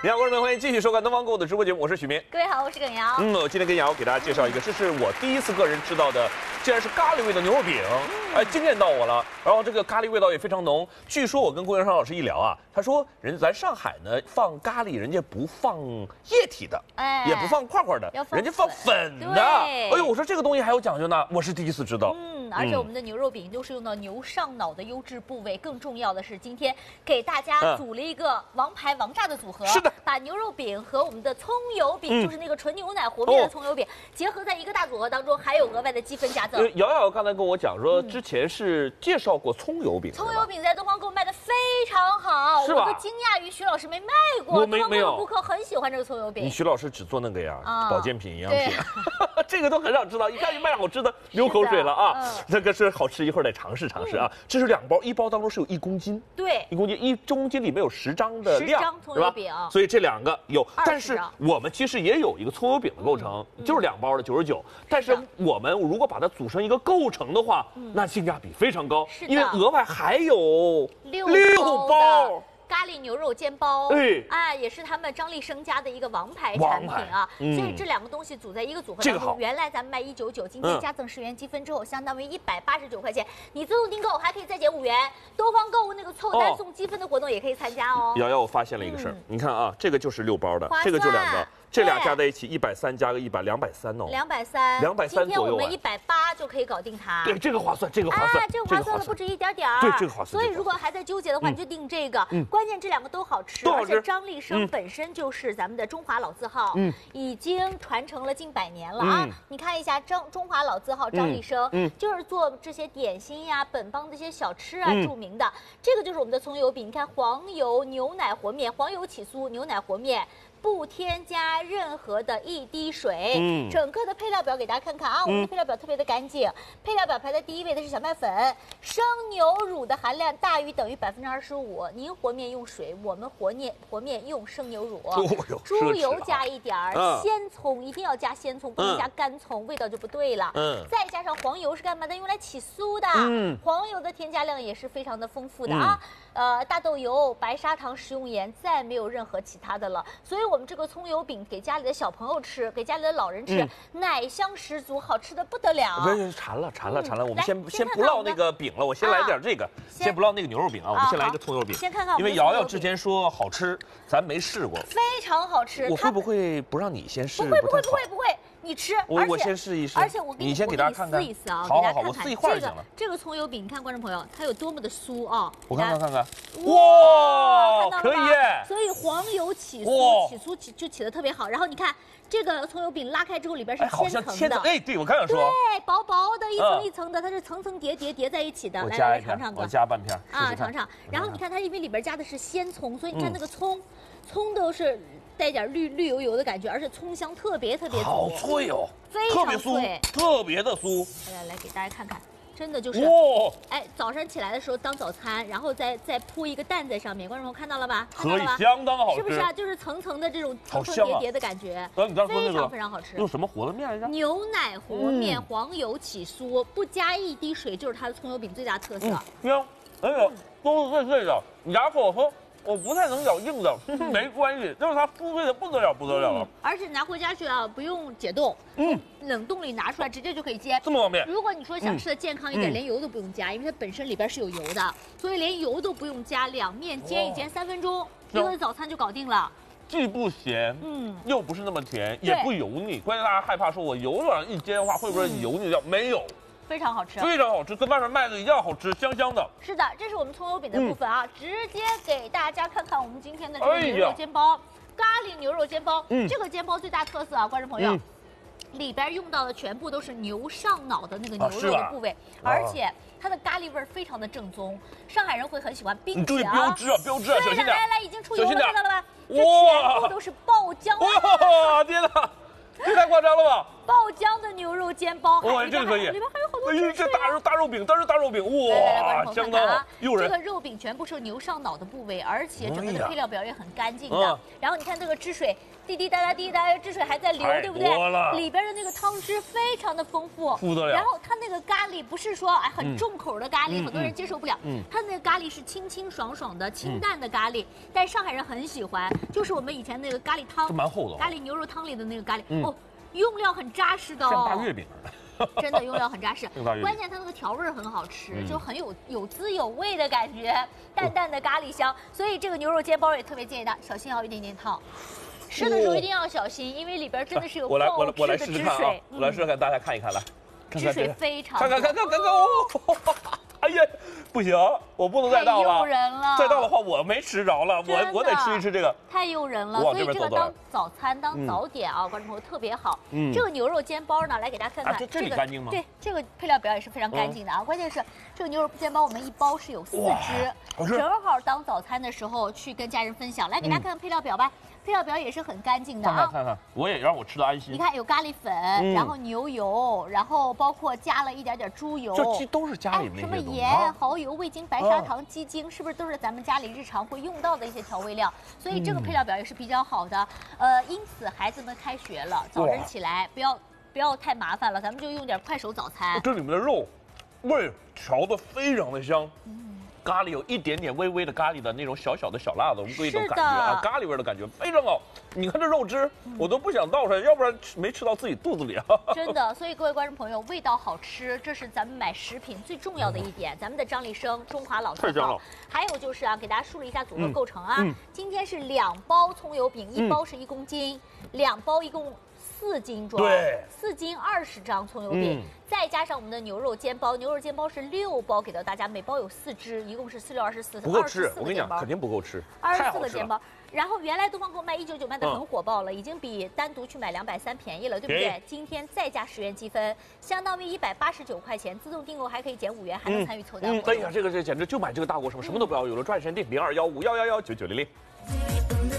你好，观众们，欢迎继续收看东方购物的直播节目，我是许明。 各位好，我是耿瑶。 我今天跟瑶给大家介绍一个，这是我第一次个人知道的，竟然是咖喱味的牛肉饼，哎，惊艳到我了。然后这个咖喱味道也非常浓。据说我跟郭元昌老师一聊啊，他说咱上海呢放咖喱，人家不放液体的，也不放块块的，人家放粉的。哎呦，我说这个东西还有讲究呢，我是第一次知道。 而且我们的牛肉饼都是用到牛上脑的优质部位。更重要的是，今天给大家组了一个王牌王炸的组合。 是的， 把牛肉饼和我们的葱油饼，就是那个纯牛奶和面的葱油饼，结合在一个大组合当中，还有额外的积分加赠。 瑶瑶刚才跟我讲说，之前是介绍过葱油饼。 葱油饼在东方购卖的非常好， 是吧？ 我都惊讶于徐老师没卖过。 我没有。 顾客很喜欢这个葱油饼。 你徐老师只做那个呀，保健品、营养品，这个都很少知道。一看就卖好吃的，流口水了啊！这个是好吃，一会儿得尝试尝试啊。这是2包，一包当中是有1公斤， 对 ，1公斤，1公斤里面有10张的量， 10张葱油饼， 所以这2个有。但是我们其实也有一个葱油饼的构成，就是2包的99。但是我们如果把它组成一个构成的话，那性价比非常高，因为额外还有6包。 咖喱牛肉煎包， 对， 也是他们张力生家的一个王牌产品啊。所以这2个东西组在一个组合当中，原来咱们卖199，今天加赠10元积分之后，相当于189块钱。你自动订购还可以再减5元。东方购物那个凑单送积分的活动也可以参加哦。 瑶瑶，我发现了一个事儿，你看啊，这个就是6包的，这个就2个。这俩加在一起130加个100，230哦，230 今天左右。 我们180就可以搞定它。 对，这个划算，这个划算， 这个划算了不止一点点。 对，这个划算。 所以如果还在纠结的话，你就订这个。关键这2个都好吃，而且张力生本身就是咱们的中华老字号，已经传承了近100年了啊。你看一下中华老字号张力生，就是做这些点心呀、本帮这些小吃啊著名的。这个就是我们的葱油饼，你看黄油牛奶和面，黄油起酥，牛奶和面。不添加任何的一滴水，整个的配料表给大家看看啊，我们的配料表特别的干净，配料表排在第1位的是小麦粉，生牛乳的含量大于等于25%，您和面用水，我们和面用生牛乳，猪油加一点儿，鲜葱一定要加鲜葱，不能加干葱，味道就不对了。再加上黄油是干嘛的？用来起酥的，黄油的添加量也是非常的丰富的啊。大豆油、白砂糖、食用盐，再没有任何其他的了。所以我们这个葱油饼给家里的小朋友吃，给家里的老人吃，奶香十足，好吃的不得了。 馋了。我们先不烙那个饼了，我先来点这个，先不烙那个牛肉饼啊，我们先来一个葱油饼。 先看看， 因为瑶瑶之前说好吃，咱没试过， 非常好吃。 我会不会不让你先试？ 不会。你吃， 我先试一试， 而且你先给大家看看， 撕一撕啊， 好，我撕一块就行了。 这个葱油饼，你看观众朋友，它有多么的酥啊！ 我看看，哇，可以， 所以黄油起酥就起得特别好。然后你看这个葱油饼拉开之后，里边是千层的， 对，我刚想说， 对，薄薄的一层一层的，它是层层叠在一起的。来尝尝， 我加半片啊，尝尝。然后你看它因为里边加的是鲜葱，所以你看那个葱都是。带点绿油油的感觉，而且葱香特别足， 好脆哦， 非常脆， 特别的酥。 来给大家看看，真的就是，早上起来的时候当早餐，然后再铺一个蛋在上面，观众朋友看到了吧？ 可以，相当好吃， 是不是啊？就是层层的这种层层叠的感觉，非常好吃。 用什么和的面来着？ 牛奶和面，黄油起酥，不加一滴水，就是它的葱油饼最大特色。 香，而且都是脆的，牙口和。我不太能咬硬的，没关系，就是它酥脆的不得了了。 而且拿回家去啊，不用解冻，冷冻里拿出来直接就可以煎， 这么方便。 如果你说想吃的健康一点，连油都不用加，因为它本身里边是有油的，所以连油都不用加，两面煎一煎3分钟，一个早餐就搞定了。 既不咸，又不是那么甜，也不油腻。关键大家害怕说我油往上一煎的话，会不会油腻掉？没有。 非常好吃， 跟外面卖的一样好吃，香香的。 是的，这是我们葱油饼的部分啊，直接给大家看看我们今天的这个牛肉煎包，咖喱牛肉煎包。这个煎包最大特色啊，观众朋友，里边用到的全部都是牛上脑的那个牛肉的部位，而且它的咖喱味非常的正宗，上海人会很喜欢，并且你注意标志啊，小心点。 来，已经出油了，看到了吧？这全部都是爆浆。 哇，天哪！这太夸张了吧！ 爆爆浆的牛肉煎包， 哇，这个可以， 里边还有好多哎呦，这大肉饼，但是大肉饼，哇，相当好，诱人。 这个肉饼全部是牛上脑的部位，而且整个的配料表也很干净的。然后你看这个汁水，滴滴答答，滴滴答答，汁水还在流，对不对？里边的那个汤汁非常的丰富， 不得了。 然后它那个咖喱不是说很重口的咖喱，很多人接受不了。它那个咖喱是清清爽爽的、清淡的咖喱，但上海人很喜欢，就是我们以前那个咖喱汤， 蛮厚的， 咖喱牛肉汤里的那个咖喱哦。用料很扎实的哦， 像大月饼， 真的用料很扎实。关键它那个调味很好吃，就很有滋有味的感觉，淡淡的咖喱香。所以这个牛肉煎包也特别建议大家小心要一点点烫，吃的时候一定要小心，因为里边真的是有爆汁的汁水。 我来试试看，大家看一看来， 汁水非常。 看哦！哎呀，不行，我不能再倒了。 太诱人了！ 再倒的话，我没吃着了，我得吃一吃这个。 太诱人了，所以这个当早餐、当早点啊，观众朋友特别好。这个牛肉煎包呢，来给大家看看， 这里干净吗？ 对，这个配料表也是非常干净的啊。关键是这个牛肉煎包，我们一包是有4只，正好当早餐的时候去跟家人分享。来给大家看看配料表吧。配料表也是很干净的啊， 看，我也让我吃的安心。 你看有咖喱粉，然后牛油，然后包括加了一点点猪油， 这都是家里那些什么盐、蚝油、味精、白砂糖、鸡精，是不是都是咱们家里日常会用到的一些调味料？所以这个配料表也是比较好的。因此孩子们开学了，早晨起来不要太麻烦了，咱们就用点快手早餐。 这里面的肉味调的非常的香。咖喱有一点点微微的咖喱的那种小的小辣子，我们一种感觉啊，咖喱味的感觉非常好。你看这肉汁，我都不想倒出来，要不然没吃到自己肚子里啊。 真的，所以各位观众朋友，味道好吃，这是咱们买食品最重要的一点。咱们的张立生中华老字号，还有就是啊，给大家梳理一下组合构成啊。今天是2包葱油饼，1包是1公斤，2包一共4斤装，对，4斤20张葱油饼，再加上我们的牛肉煎包，牛肉煎包是6包给到大家，每包有4只，一共是4、6、24， 不够吃。我跟你讲，肯定不够吃 ，24个煎包。然后原来东方购卖199卖的很火爆了，已经比单独去买230便宜了，对不对？今天再加10元积分，相当于189块钱，自动订购还可以减5元，还能参与凑单。 哎呀，这简直就买这个大锅什么都不要有了，抓紧时间订0215119900。